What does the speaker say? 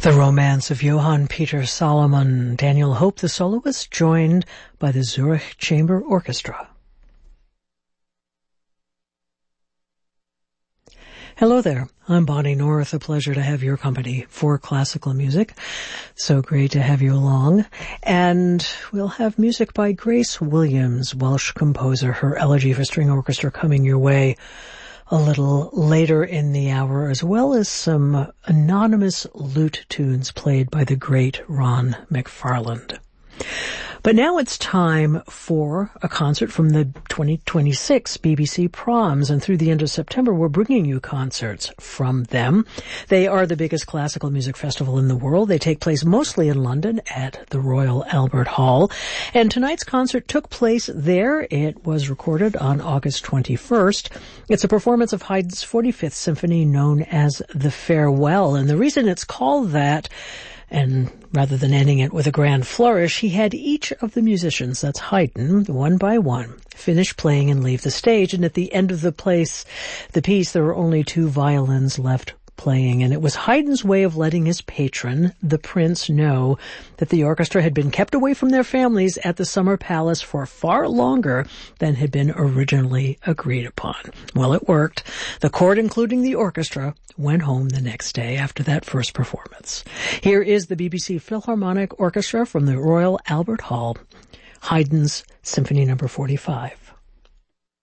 The Romance of Johann Peter Salomon, Daniel Hope the soloist, joined by the Zurich Chamber Orchestra. Hello there, I'm Bonnie North. A pleasure to have your company for classical music. So great to have you along. And we'll have music by Grace Williams, Welsh composer, her Elegy for String Orchestra coming your way a little later in the hour, as well as some anonymous lute tunes played by the great Ron McFarland. But now it's time for a concert from the 2026 BBC Proms, and through the end of September we're bringing you concerts from them. They are the biggest classical music festival in the world. They take place mostly in London at the Royal Albert Hall, and tonight's concert took place there. It was recorded on August 21st. It's a performance of Haydn's 45th Symphony known as The Farewell, and the reason it's called that, and rather than ending it with a grand flourish, he had each of the musicians, that's Haydn, one by one, finish playing and leave the stage. And at the end of the piece, there were only two violins left playing. And it was Haydn's way of letting his patron, the prince, know that the orchestra had been kept away from their families at the Summer Palace for far longer than had been originally agreed upon. Well, it worked. The court, including the orchestra, went home the next day after that first performance. Here is the BBC Philharmonic Orchestra from the Royal Albert Hall, Haydn's Symphony No. 45.